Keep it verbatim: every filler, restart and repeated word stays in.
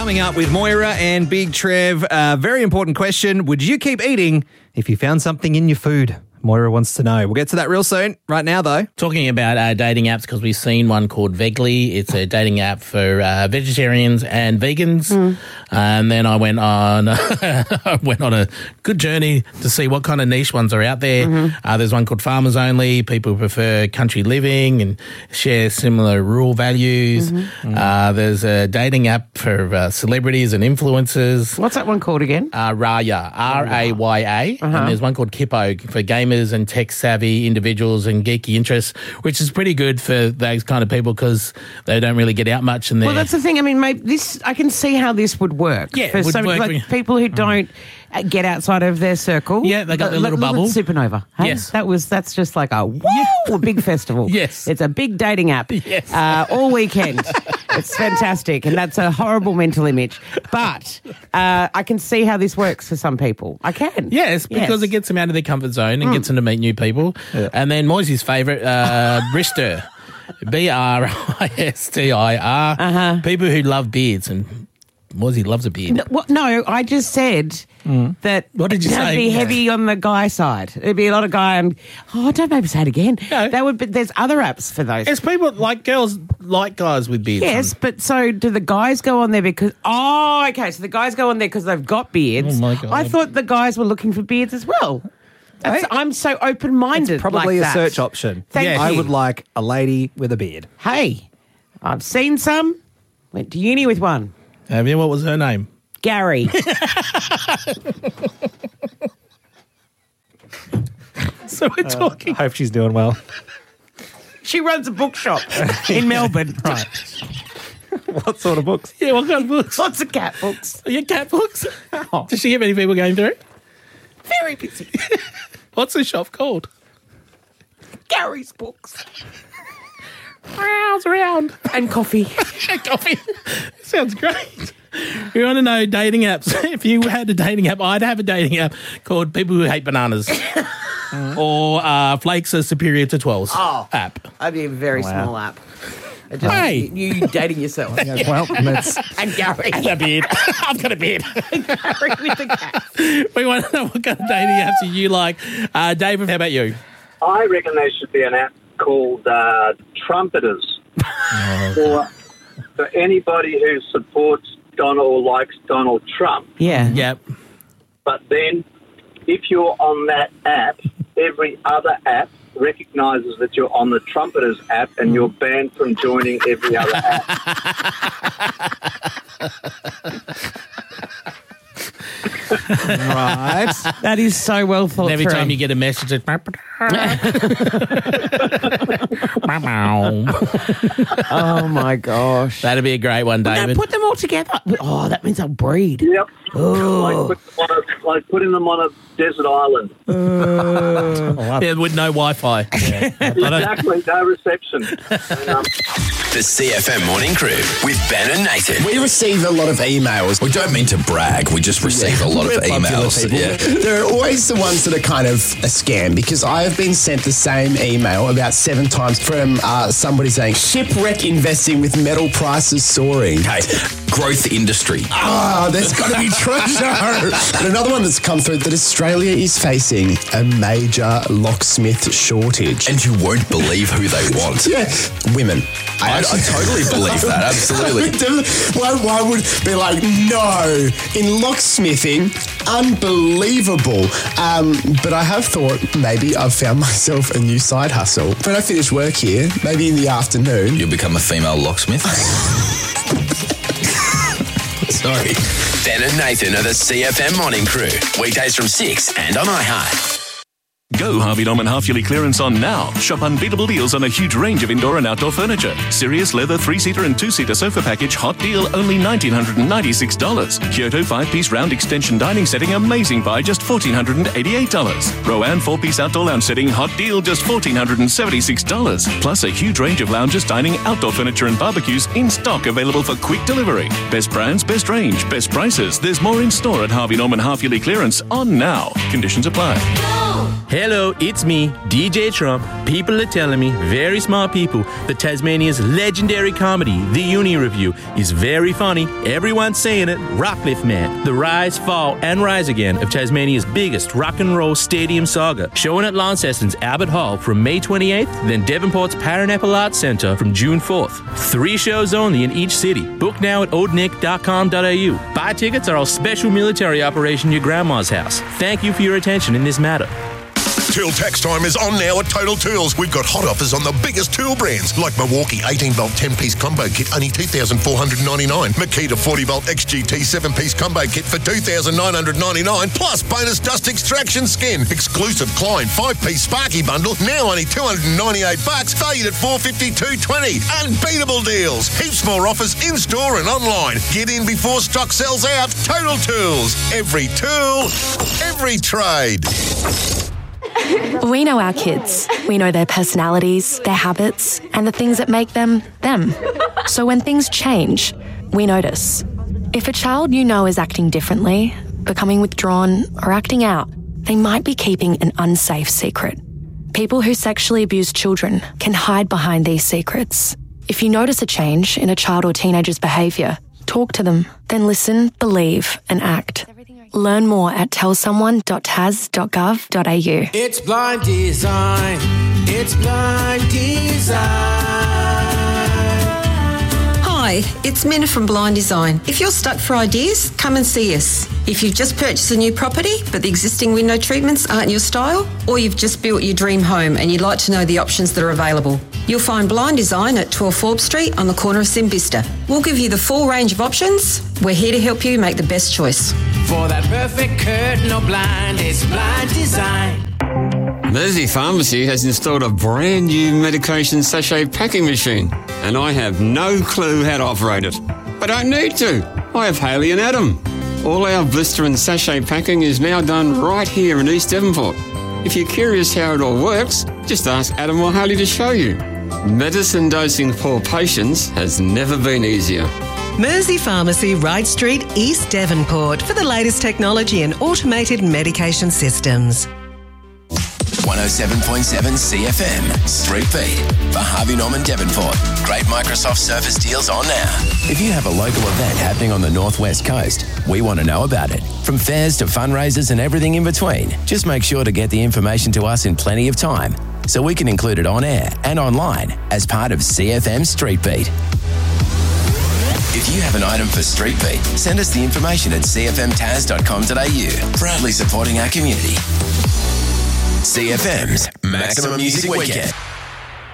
Coming up with Moira and Big Trev. Uh, very important question. Would you keep eating if you found something in your food? Moira wants to know. We'll get to that real soon. Right now, though. Talking about uh, dating apps, because we've seen one called Vegly. It's a dating app for uh, vegetarians and vegans. Mm. And then I went on I went on a good journey to see what kind of niche ones are out there. Mm-hmm. Uh, there's one called Farmers Only. People prefer country living and share similar rural values. Mm-hmm. Uh, there's a dating app for uh, celebrities and influencers. What's that one called again? Uh, Raya, R A Y A. Uh-huh. And there's one called Kippo for gamers and tech-savvy individuals and geeky interests, which is pretty good for those kind of people because they don't really get out much. And well, that's the thing. I mean, maybe this I can see how this would work. Yeah, for it would some, work. like people who don't uh, get outside of their circle. Yeah, they got their little look, bubble. Look at Supernova. Hey? Yes, that was that's just like a woo, a big festival. Yes, it's a big dating app. Yes, uh, all weekend. It's fantastic, and that's a horrible mental image. But uh, I can see how this works for some people. I can. Yes, because yes. it gets them out of their comfort zone and mm. gets them to meet new people. Yeah. And then Moisey's favourite, uh, Brister. B R I S T I R. Uh-huh. People who love beards, and Moisey loves a beard. No, well, no I just said mm. that what did you that'd say? be heavy on the guy side. It'd be a lot of guy and, oh, don't maybe say it again. No. That would be, there's other apps for those. It's people, like girls like guys with beards. Yes, but so do the guys go on there because, oh, okay, so the guys go on there because they've got beards. Oh, my God. I thought the guys were looking for beards as well. That's, I'm so open-minded. It's probably like a that. search option. Thank yeah, you. I would like a lady with a beard. Hey, I've seen some. Went to uni with one. Have you? What was her name? Gary. So we're uh, talking. I hope she's doing well. She runs a bookshop in Melbourne. Right. What sort of books? Yeah, what kind of books? Lots of cat books. Are you cat books? Oh. Does she have any people going through? Very busy. What's the shop called? Gary's Books. Rouse around. And coffee. And coffee. Sounds great. We want to know dating apps. If you had a dating app, I'd have a dating app called People Who Hate Bananas. mm. Or uh, Flakes Are Superior to twelves oh, app. That'd be a very wow. small app. Just, hey. You, you dating yourself. Yeah, well, let's... And Gary. And a beard. I've got a beard. And Gary with the cat. We want to know what kind of dating apps do you like. Uh, David, how about you? I reckon there should be an app called uh, Trumpeters. Oh. For, for anybody who supports Donald or likes Donald Trump. Yeah. Yep. But then if you're on that app, every other app recognises that you're on the Trumpeters app and you're banned from joining every other app. Right. That is so well thought and every through. time you get a message, it's... Oh, my gosh. That'd be a great one, David. Now put them all together. Oh, that means they'll breed. Yep. Oh. Like, put them on a, like putting them on a desert island. Uh, yeah, with no Wi-Fi. Yeah. Exactly, no reception. um, The C F M Morning Crew with Ben and Nathan. We receive a lot of emails. We don't mean to brag. We just receive yeah. a lot We're of emails. Yeah. There are always the ones that are kind of a scam because I have been sent the same email about seven times from uh, somebody saying, shipwreck investing with metal prices soaring. Hey, growth industry. Ah, oh, there's got to be treasure. And another one that's come through that Australia is facing a major locksmith shortage. And you won't believe who they want. Yeah, women. I, I totally believe that, absolutely. why, why would be like, no, in locksmithing, unbelievable. Um, but I have thought maybe I've found myself a new side hustle. When I finish work here, maybe in the afternoon. You'll become a female locksmith? Sorry. Ben and Nathan are the C F M Morning Crew. Weekdays from six and on iHeart. Go Harvey Norman half-yearly clearance on now. Shop unbeatable deals on a huge range of indoor and outdoor furniture. Sirius leather three-seater and two-seater sofa package, hot deal, only one thousand nine hundred ninety-six dollars. Kyoto five-piece round extension dining setting, amazing buy, just one thousand four hundred eighty-eight dollars. Rowan four-piece outdoor lounge setting, hot deal, just one thousand four hundred seventy-six dollars. Plus a huge range of lounges, dining, outdoor furniture and barbecues in stock, available for quick delivery. Best brands, best range, best prices. There's more in store at Harvey Norman half-yearly clearance on now. Conditions apply. Go! Hello, it's me, D J Trump. People are telling me, very smart people, that Tasmania's legendary comedy, The Uni Review, is very funny. Everyone's saying it. Rockcliffe Man, the rise, fall and rise again of Tasmania's biggest rock and roll stadium saga. Showing at Launceston's Albert Hall from May twenty-eighth, then Devonport's Paranapple Arts Centre from June fourth. Three shows only in each city. Book now at old nick dot com dot a u. Buy tickets or our special military operation your grandma's house. Thank you for your attention in this matter. Tool tax time is on now at Total Tools. We've got hot offers on the biggest tool brands like Milwaukee eighteen volt ten piece combo kit, only two thousand four hundred ninety-nine dollars. Makita forty volt X G T seven piece combo kit for two thousand nine hundred ninety-nine dollars. Plus bonus dust extraction skin. Exclusive Klein five piece Sparky bundle, now only two hundred ninety-eight bucks, valued at four hundred fifty-two dollars twenty. Unbeatable deals. Heaps more offers in store and online. Get in before stock sells out. Total Tools. Every tool, every trade. We know our kids. We know their personalities, their habits, and the things that make them, them. So when things change, we notice. If a child you know is acting differently, becoming withdrawn, or acting out, they might be keeping an unsafe secret. People who sexually abuse children can hide behind these secrets. If you notice a change in a child or teenager's behaviour, talk to them, then listen, believe, and act. Learn more at tell someone dot tas dot gov dot a u. It's Blind Design. It's Blind Design. Hi, it's Minna from Blind Design. If you're stuck for ideas, come and see us. If you've just purchased a new property but the existing window treatments aren't your style, or you've just built your dream home and you'd like to know the options that are available, you'll find Blind Design at twelve Forbes Street on the corner of Simbista. We'll give you the full range of options. We're here to help you make the best choice. For that perfect curtain or blind, it's Blind Design. Mersey Pharmacy has installed a brand new medication sachet packing machine, and I have no clue how to operate it. I don't need to. I have Haley and Adam. All our blister and sachet packing is now done right here in East Devonport. If you're curious how it all works, just ask Adam or Haley to show you. Medicine dosing for patients has never been easier. Mersey Pharmacy, Wright Street, East Devonport, for the latest technology and automated medication systems. one oh seven point seven C F M, Street Beat, for Harvey Norman Devonport. Great Microsoft Surface deals on now. If you have a local event happening on the Northwest Coast, we want to know about it. From fairs to fundraisers and everything in between, just make sure to get the information to us in plenty of time so we can include it on air and online as part of C F M Street Beat. If you have an item for Street Beat, send us the information at c f m tas dot com dot a u. Proudly supporting our community. C F M's Maximum Music Weekend.